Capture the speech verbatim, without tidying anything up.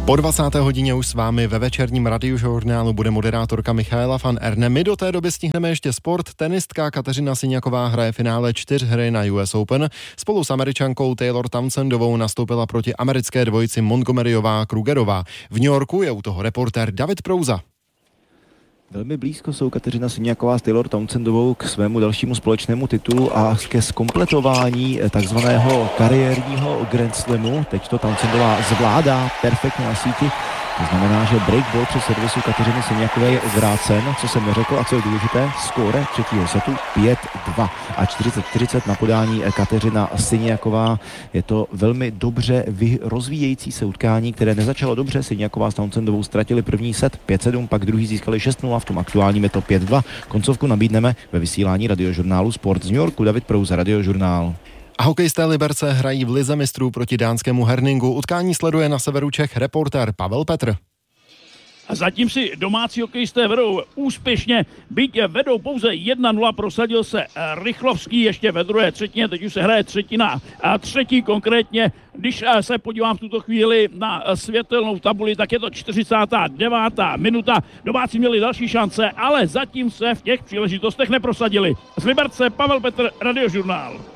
Po dvacáté hodině už s vámi ve večerním radiožurnálu bude moderátorka Michaela van Erne. My do té doby stihneme ještě sport. Tenistka Kateřina Siniaková hraje finále čtyřhry na U S Open. Spolu s Američankou Taylor Townsendovou nastoupila proti americké dvojici Montgomeryová Krugerová. V New Yorku je u toho reportér David Prouza. Velmi blízko jsou Kateřina Siniaková s Taylor Townsendovou k svému dalšímu společnému titulu a ke zkompletování takzvaného kariérního Grand Slamu. Teď to Townsendová zvládá perfektně na síti. To znamená, že breakball při servisu Kateřiny Siniakové je odvrácen, co jsem neřekl a co je důležité, skóre třetího setu pět dva a čtyřicet čtyřicet na podání Kateřina Siniaková. Je to velmi dobře rozvíjející se utkání, které nezačalo dobře. Siniaková s Townsendovou ztratili první set pět sedm, pak druhý získali šest nula, v tom aktuálním je to pět dva. Koncovku nabídneme ve vysílání radiožurnálu Sport z New Yorku. David Prouza, Radiožurnál. A hokejisté Liberce hrají v lize mistrů proti dánskému Herningu. Utkání sleduje na severu Čech reportér Pavel Petr. Zatím si domácí hokejisté vedou úspěšně, byť vedou pouze jedna nula, prosadil se Rychlovský ještě ve druhé třetině, teď už se hraje třetina a třetí konkrétně. Když se podívám v tuto chvíli na světelnou tabuli, tak je to čtyřicátá devátá minuta. Domácí měli další šance, ale zatím se v těch příležitostech neprosadili. Z Liberce Pavel Petr, Radiožurnál.